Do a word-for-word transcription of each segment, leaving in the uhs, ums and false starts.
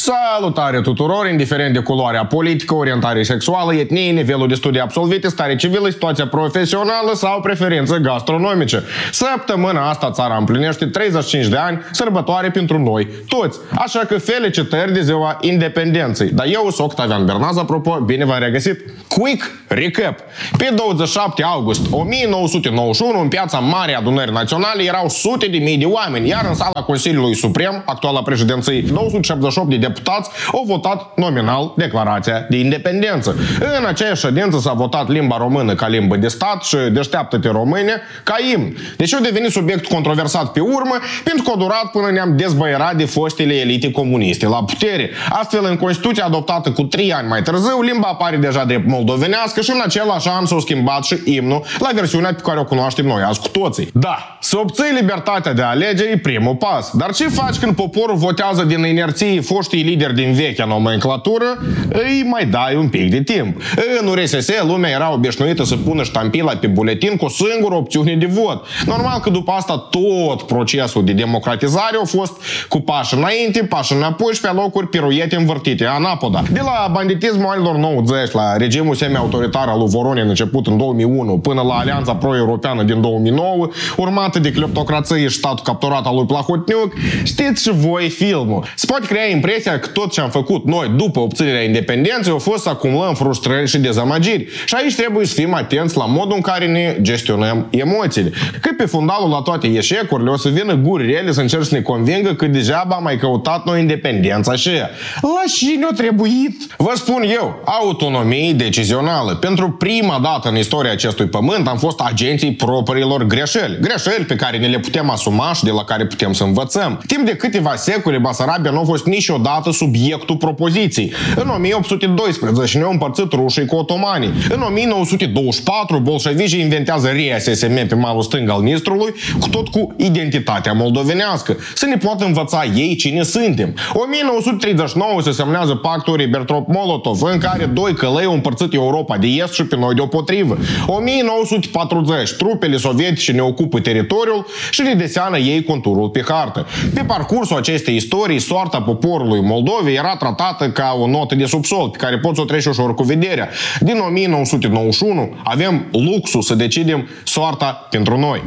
Salutare tuturor, indiferent de culoarea politică, orientare sexuală, etnie, nivelul de studii absolvite, stare civilă, situația profesională sau preferințe gastronomice. Săptămâna asta țara împlinește treizeci și cinci de ani, sărbătoare pentru noi toți. Așa că felicitări de ziua independenței. Dar eu sunt Octavian Bernaz, apropo, bine v-am regăsit. Quick recap. Pe douăzeci și șapte august o mie nouă sute nouăzeci și unu, în piața Marii Adunări Naționale, erau sute de mii de oameni, iar în sala Consiliului Suprem, actuala președinției, două sute șaptezeci și opt de deputați au votat nominal declarația de independență. În aceeași ședință s-a votat limba română ca limbă de stat și Deșteaptă-te române ca imn. Deși a devenit subiect controversat pe urmă, pentru că a durat până ne-am dezbăierat de fostele elite comuniste la putere. Astfel, în Constituția adoptată cu trei ani mai târziu, limba apare deja drept moldovenească și în același an s-a schimbat și imnul la versiunea pe care o cunoaștem noi azi cu toții. Da, să obții libertatea de a alege e primul pas. Dar ce faci când poporul votează din inerție foștii lideri din vechea nomenclatură? Îi mai dai un pic de timp. În U R S S, lumea era obișnuită să pună ștampila pe buletin cu o singură opțiune de vot. Normal că după asta tot procesul de democratizare a fost cu pași înainte, pași înapoi și pe locuri piruete învârtite, anapoda. De la banditismul anilor nouăzeci, la regimul semi-autoritar al lui Voronin început în două mii unu, până la Alianța Pro-Europeană din două mii nouă, urmată de cleptocrație și statul capturat al lui Plahotniuc, știți și voi filmul. Se poate crea impresia că tot ce am făcut noi după obținerea independenței a fost să acumulăm frustrări și dezamăgiri. Și aici trebuie să fim atenți la modul în care ne gestionăm emoțiile. Că pe fundalul la toate eșecurile o să vină guri rele să încerci să ne convingă că degeaba am mai căutat noi independența așa. La cine a trebuit? Vă spun eu, autonomie decizională. Pentru prima dată în istoria acestui pământ am fost agenții propriilor greșeli. Greșeli pe care ne le putem asuma și de la care putem să învățăm. Timp de câteva secole, Basarabia nu a fost niciodată subiectul propoziției. În o mie opt sute doisprezece ne-au împărțit rușii cu otomanii. În o mie nouă sute douăzeci și patru, bolșevicii inventează R S S M pe malul stâng al Nistrului, cu tot cu identitatea moldovenească. Să ne poată învăța ei cine suntem. o mie nouă sute treizeci și nouă se semnează pactul Ribbentrop-Molotov, în care doi călăi au împărțit Europa de est și pe noi deopotrivă. o mie nouă sute patruzeci, trupele sovietice ne ocupă teritoriul și ne deseană ei conturul pe hartă. Pe parcursul acestei istorii, soarta poporului Moldovei era tratată ca o notă de subsol, pe care poți să o treci ușor cu vederea. Din o mie nouă sute nouăzeci și unu avem luxul să decidem soarta pentru noi.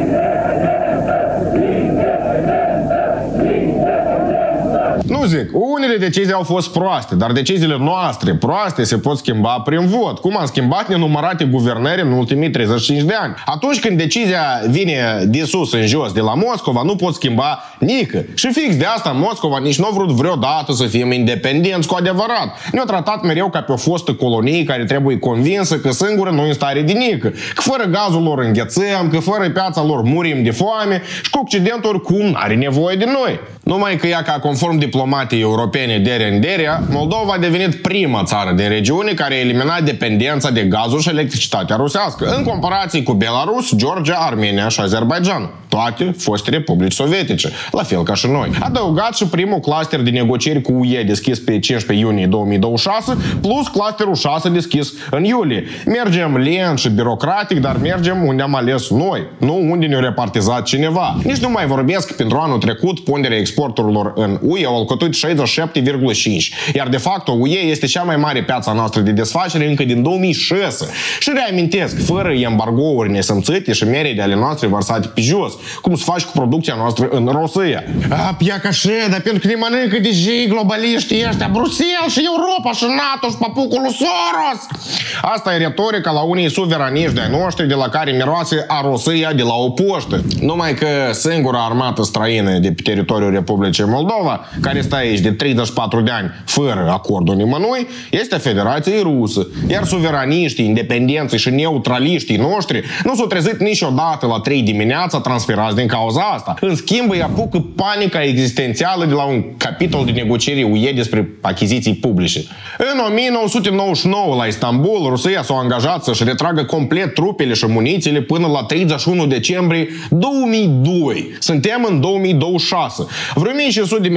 Nu zic, unele decizii au fost proaste, dar deciziile noastre proaste se pot schimba prin vot, cum am schimbat nenumărate guvernări în ultimii treizeci și cinci de ani. Atunci când decizia vine de sus în jos, de la Moscova, nu pot schimba nică. Și fix de asta Moscova nici nu a vrut vreodată să fim independenți cu adevărat. Ne-a tratat mereu ca pe o fostă colonie care trebuie convinsă că singură nu e în stare de nică, că fără gazul lor înghețăm, că fără piața lor murim de foame și că Occidentul oricum are nevoie de noi. Numai că ea, ca conform diplomatii europene Deren-Derea, Moldova a devenit prima țară din regiune care a eliminat dependența de gazul și electricitatea rusească, în comparație cu Belarus, Georgia, Armenia și Azerbaijan, toate foste republici sovietice, la fel ca și noi. Adăugat și primul cluster de negocieri cu U E deschis pe cincisprezece iunie două mii douăzeci și șase, plus clusterul șase deschis în iulie. Mergem lent și birocratic, dar mergem unde am ales noi, nu unde ne-a repartizat cineva. Nici nu mai vorbesc că pentru anul trecut ponderea exporturilor în U E au alcătuit șaizeci și șapte virgulă cinci, iar de fapt U E este cea mai mare piața noastră de desfacere încă din două mii șase. Și reamintesc, fără embargouri nesimțite și merile ale noastre vărsate pe jos, cum să faci cu producția noastră în Rusia. A, pia ca așa, dar pentru că ne mănâncă deja globaliștii ăștia, Bruxelles și Europa și NATO și papucul lui Soros. Asta e retorica la unii suveraniști de-ai noștri de la care miroase a Rusia de la o poștă. Numai că singura armată străină de pe teritoriul Republicii Moldova, care stă aici de treizeci și patru de ani fără acordul nimănui, este Federația Rusă. Iar suveraniștii, independenții și neutraliștii noștri nu s-au trezit niciodată la trei dimineața transferați din cauza asta. În schimb, îi apucă panica existențială de la un capitol de negocieri U E despre achiziții publice. În o mie nouă sute nouăzeci și nouă, la Istanbul, Rusia s-a angajat să-și retragă complet trupele și munițiile până la treizeci și unu decembrie două mii doi. Suntem în două mii douăzeci și șase. Vreo o mie cinci sute de militari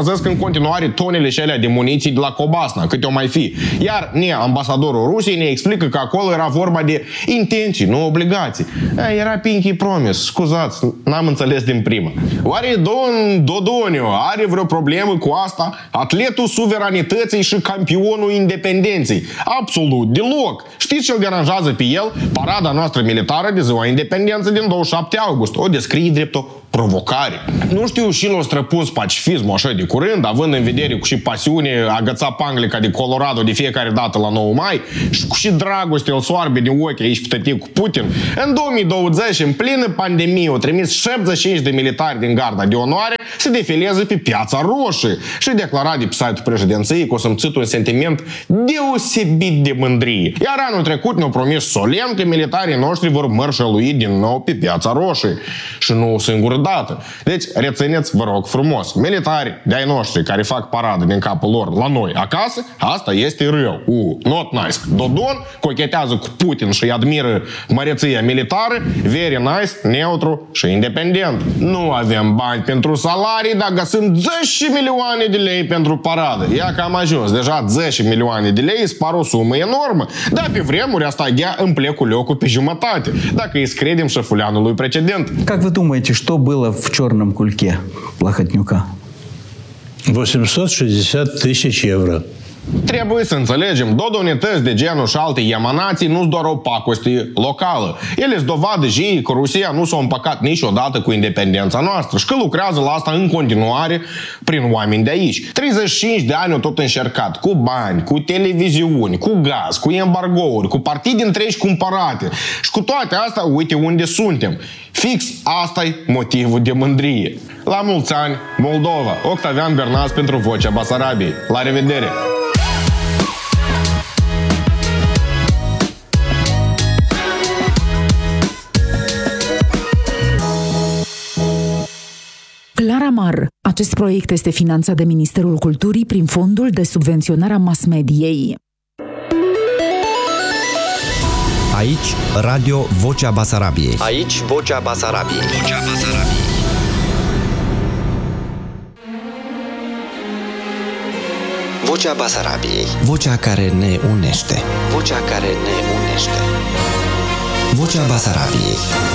păzesc în continuare tonele și alea de muniții de la Cobasna, câte o mai fi. Iar ne, ambasadorul Rusiei ne explică că acolo era vorba de intenții, nu obligații. A, era Pinky Promise, scuzați, n-am înțeles din prima. Oare Don Dodoniu are vreo problemă cu asta? Atletul suveranității și campionul independenței. Absolut, deloc. Știți ce îl deranjează pe el? Parada noastră militară de ziua independenței din douăzeci și șapte august. O descrie drept o provocare. Nu știu și l-a străpus pacifismul așa de curând, având în vedere cu și pasiune agăța panglica de Colorado de fiecare dată la nouă mai și cu și dragoste îl soarbe din ochi aici pe tătic cu Putin. În două mii douăzeci, în plină pandemie, au trimis șaptezeci și cinci de militari din garda de onoare să defileze pe Piața Roșie și declara de pe site-ul președinției că o să-mi țit un sentiment deosebit de mândrie. Iar anul trecut ne-au promis solemn că militarii noștri vor mărșălui din nou pe Piața Roșie. Și nu o singură dată. Deci, rețineți, vă rog frumos, militari de-ai noștri care fac paradă din capul lor la noi acasă, asta este rău. Uh, not nice. Dodon cochetează cu Putin și admiră măreția militară, very nice, neutru și independent. Nu avem bani pentru salarii, dar găsim zece milioane de lei pentru paradă. Ia că am ajuns. Deja zece milioane de lei îți par o sumă enormă. Dar pe vremuri asta ghea în plecul locul pe jumătate, dacă îi scredem șefuleanului precedent. Как вы думаете, что было в черном кульке Плохотнюка? восемьсот шестьдесят тысяч евро. Trebuie să înțelegem, dodonități de genul și alte emanații nu-s doar o pacoste locală. Ele îți dovadă și că Rusia nu s-a împăcat niciodată cu independența noastră și că lucrează la asta în continuare prin oameni de aici. treizeci și cinci de ani au tot încercat, cu bani, cu televiziuni, cu gaz, cu embargouri, cu partide întregi cumpărate. Și cu toate astea, uite unde suntem. Fix asta-i motivul de mândrie. La mulți ani, Moldova, Octavian Bernas pentru Vocea Basarabiei. La revedere! Claramar. Acest proiect este finanțat de Ministerul Culturii prin Fondul de Subvenționare a Mass-Mediei. Aici, Radio Vocea Basarabiei. Aici, Vocea Basarabiei. Vocea Basarabiei. Vocea Basarabiei. Vocea care ne unește. Vocea care ne unește. Vocea Basarabiei.